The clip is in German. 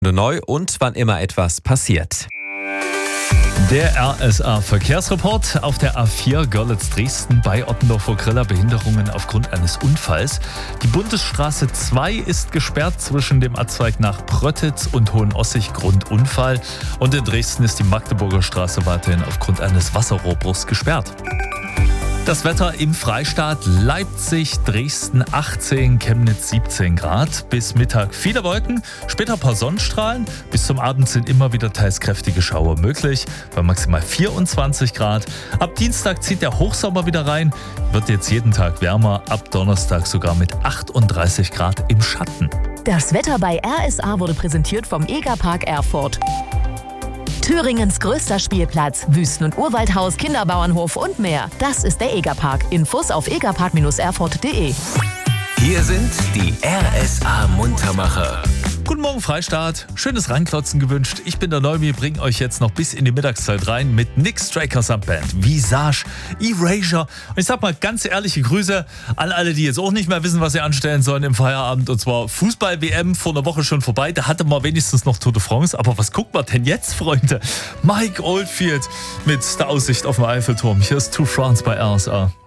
Neu und wann immer etwas passiert. Der RSA-Verkehrsreport auf der A4 Görlitz-Dresden bei Ottendorf vor Griller Behinderungen aufgrund eines Unfalls. Die Bundesstraße 2 ist gesperrt zwischen dem Abzweig nach Pröttitz und Hohenossig, Grund Unfall. Und in Dresden ist die Magdeburger Straße weiterhin aufgrund eines Wasserrohrbruchs gesperrt. Das Wetter im Freistaat: Leipzig, Dresden 18, Chemnitz 17 Grad. Bis Mittag viele Wolken, später ein paar Sonnenstrahlen. Bis zum Abend sind immer wieder teils kräftige Schauer möglich, bei maximal 24 Grad. Ab Dienstag zieht der Hochsommer wieder rein, wird jetzt jeden Tag wärmer, ab Donnerstag sogar mit 38 Grad im Schatten. Das Wetter bei RSA wurde präsentiert vom Egerpark Erfurt. Thüringens größter Spielplatz, Wüsten- und Urwaldhaus, Kinderbauernhof und mehr. Das ist der Egerpark. Infos auf egerpark-erfurt.de. Hier sind die RSA-Muntermacher. Guten Morgen Freistaat, schönes Reinklotzen gewünscht. Ich bin der Neumi, bringe euch jetzt noch bis in die Mittagszeit rein mit Nick Straker samt Band, Visage, Erasure. Und ich sag mal ganz ehrliche Grüße an alle, die jetzt auch nicht mehr wissen, was sie anstellen sollen im Feierabend. Und zwar Fußball-WM vor einer Woche schon vorbei. Da hatte man wenigstens noch Tour de France. Aber was guckt man denn jetzt, Freunde? Mike Oldfield mit der Aussicht auf den Eiffelturm. Hier ist To France bei RSA.